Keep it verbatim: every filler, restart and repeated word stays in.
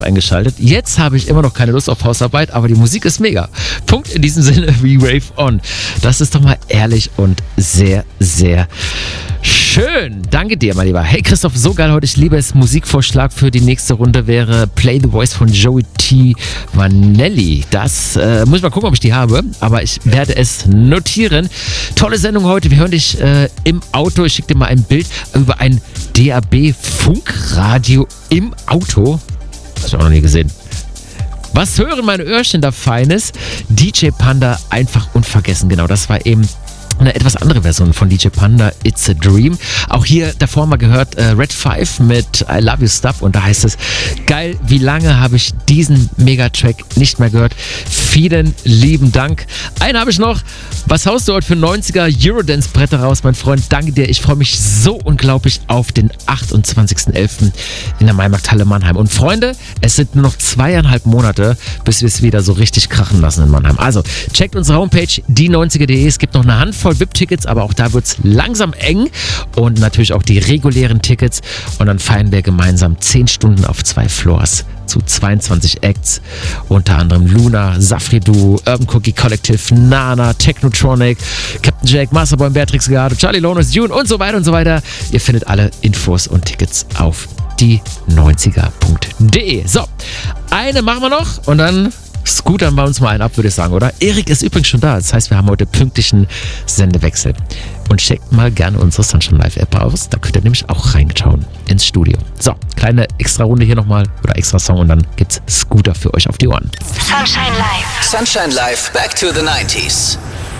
eingeschaltet. Jetzt habe ich immer noch keine Lust auf Hausarbeit, aber die Musik ist mega. Punkt in diesem Sinne, wie Rave On. Das ist doch mal ehrlich und sehr, sehr schön. Danke dir, mein Lieber. Hey Christoph, so geil heute. Ich liebe es. Musikvorschlag für die nächste Runde wäre Play the Voice von Joey T. Vanelli. Das äh, muss ich mal gucken, ob ich die habe, aber ich werde es notieren. Tolle Sendung heute. Wir hören dich äh, im Auto. Ich schicke dir mal ein Bild über ein D A B-Funkradio im Auto. Das habe ich auch noch nie gesehen. Was hören meine Öhrchen da Feines? D J Panda, einfach unvergessen. Genau, das war eben eine etwas andere Version von D J Panda, It's a Dream. Auch hier davor mal gehört äh, Red five mit I Love You Stop und da heißt es, geil, wie lange habe ich diesen Megatrack nicht mehr gehört? Vielen lieben Dank. Einen habe ich noch. Was haust du heute für neunziger Eurodance-Bretter raus, mein Freund? Danke dir. Ich freue mich so unglaublich auf den achtundzwanzigsten elften in der Maimarkthalle Mannheim. Und Freunde, es sind nur noch zweieinhalb Monate, bis wir es wieder so richtig krachen lassen in Mannheim. Also, checkt unsere Homepage die neunziger punkt de. Es gibt noch eine Handvoll V I P-Tickets, aber auch da wird es langsam eng. Und natürlich auch die regulären Tickets. Und dann feiern wir gemeinsam zehn Stunden auf zwei Floors zu zweiundzwanzig Acts, unter anderem Luna, Safri-Duo, Urban Cookie Collective, Nana, Technotronic, Captain Jack, Masterboy, Beatrix Garde, Charlie Lonus, June und so weiter und so weiter. Ihr findet alle Infos und Tickets auf die neunziger punkt de. So, eine machen wir noch und dann scootern wir uns mal einen ab, würde ich sagen, oder? Erik ist übrigens schon da, das heißt, wir haben heute pünktlichen Sendewechsel. Und checkt mal gerne unsere Sunshine Live App aus, da könnt ihr nämlich auch reinschauen ins Studio. So, kleine extra Runde hier nochmal oder extra Song und dann gibt's Scooter für euch auf die Ohren. Sunshine Live. Sunshine Live, back to the nineties.